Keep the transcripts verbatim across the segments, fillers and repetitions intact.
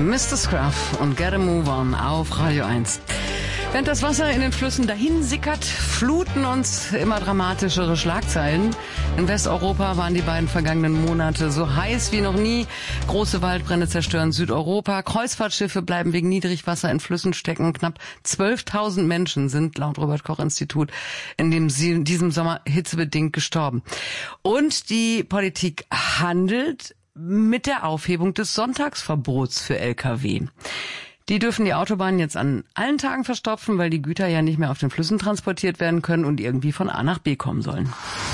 Mister Scruff und Get a Move On auf Radio eins. Während das Wasser in den Flüssen dahin sickert, fluten uns immer dramatischere Schlagzeilen. In Westeuropa waren die beiden vergangenen Monate so heiß wie noch nie. Große Waldbrände zerstören Südeuropa. Kreuzfahrtschiffe bleiben wegen Niedrigwasser in Flüssen stecken. Knapp zwölftausend Menschen sind laut Robert-Koch-Institut in dem, in diesem Sommer hitzebedingt gestorben. Und die Politik handelt mit der Aufhebung des Sonntagsverbots für L K W. Die dürfen die Autobahnen jetzt an allen Tagen verstopfen, weil die Güter ja nicht mehr auf den Flüssen transportiert werden können und irgendwie von A nach B kommen sollen.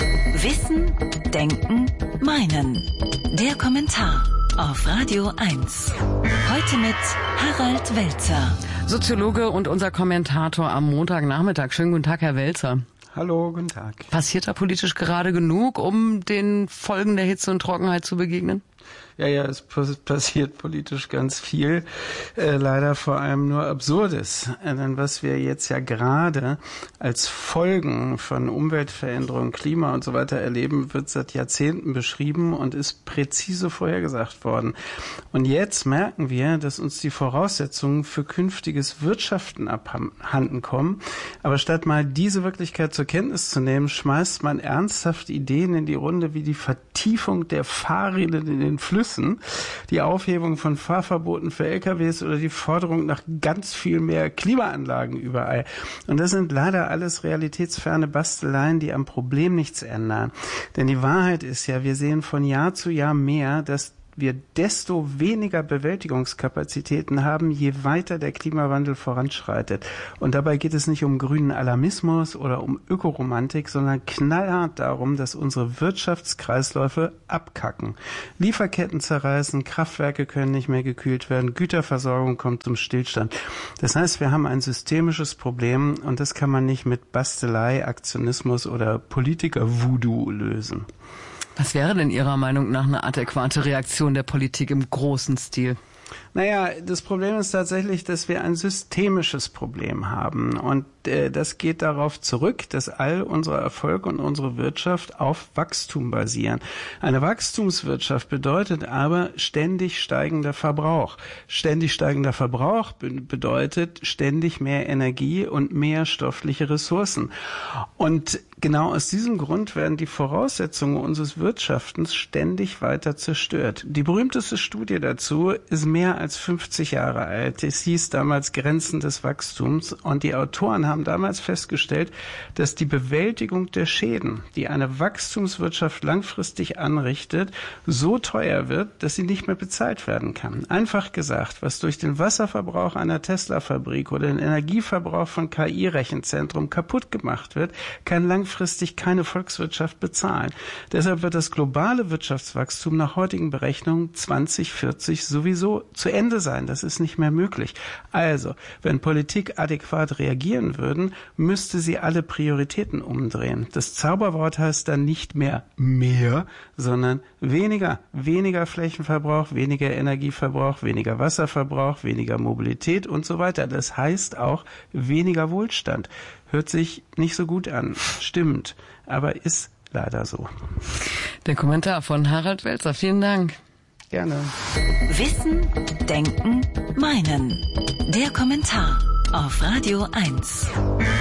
Wissen, Denken, Meinen. Der Kommentar auf Radio eins. Heute mit Harald Welzer. Soziologe und unser Kommentator am Montagnachmittag. Schönen guten Tag, Herr Welzer. Hallo, guten Tag. Passiert da politisch gerade genug, um den Folgen der Hitze und Trockenheit zu begegnen? Ja, ja, es passiert politisch ganz viel, äh, leider vor allem nur Absurdes. Äh, denn was wir jetzt ja gerade als Folgen von Umweltveränderung, Klima und so weiter erleben, wird seit Jahrzehnten beschrieben und ist präzise vorhergesagt worden. Und jetzt merken wir, dass uns die Voraussetzungen für künftiges Wirtschaften abhanden kommen. Aber statt mal diese Wirklichkeit zur Kenntnis zu nehmen, schmeißt man ernsthaft Ideen in die Runde wie die Vertiefung der Fahrräder in den Flüssen, die Aufhebung von Fahrverboten für L K Ws oder die Forderung nach ganz viel mehr Klimaanlagen überall. Und das sind leider alles realitätsferne Basteleien, die am Problem nichts ändern. Denn die Wahrheit ist ja, wir sehen von Jahr zu Jahr mehr, dass wir desto weniger Bewältigungskapazitäten haben, je weiter der Klimawandel voranschreitet. Und dabei geht es nicht um grünen Alarmismus oder um Ökoromantik, sondern knallhart darum, dass unsere Wirtschaftskreisläufe abkacken. Lieferketten zerreißen, Kraftwerke können nicht mehr gekühlt werden, Güterversorgung kommt zum Stillstand. Das heißt, wir haben ein systemisches Problem und das kann man nicht mit Bastelei, Aktionismus oder Politiker-Voodoo lösen. Was wäre denn Ihrer Meinung nach eine adäquate Reaktion der Politik im großen Stil? Naja, das Problem ist tatsächlich, dass wir ein systemisches Problem haben. Und äh, das geht darauf zurück, dass all unser Erfolg und unsere Wirtschaft auf Wachstum basieren. Eine Wachstumswirtschaft bedeutet aber ständig steigender Verbrauch. Ständig steigender Verbrauch be- bedeutet ständig mehr Energie und mehr stoffliche Ressourcen. Und genau aus diesem Grund werden die Voraussetzungen unseres Wirtschaftens ständig weiter zerstört. Die berühmteste Studie dazu ist mehr als fünfzig Jahre alt. Es hieß damals Grenzen des Wachstums und die Autoren haben damals festgestellt, dass die Bewältigung der Schäden, die eine Wachstumswirtschaft langfristig anrichtet, so teuer wird, dass sie nicht mehr bezahlt werden kann. Einfach gesagt, was durch den Wasserverbrauch einer Tesla-Fabrik oder den Energieverbrauch von K I-Rechenzentrum kaputt gemacht wird, kann langfristig keine Volkswirtschaft bezahlen. Deshalb wird das globale Wirtschaftswachstum nach heutigen Berechnungen zwanzig vierzig sowieso zu Ende sein. Das ist nicht mehr möglich. Also, wenn Politik adäquat reagieren würden, müsste sie alle Prioritäten umdrehen. Das Zauberwort heißt dann nicht mehr mehr, sondern weniger. Weniger Flächenverbrauch, weniger Energieverbrauch, weniger Wasserverbrauch, weniger Mobilität und so weiter. Das heißt auch weniger Wohlstand. Hört sich nicht so gut an. Stimmt. Aber ist leider so. Der Kommentar von Harald Welzer. Vielen Dank. Gerne. Wissen, Denken, Meinen. Der Kommentar auf Radio eins.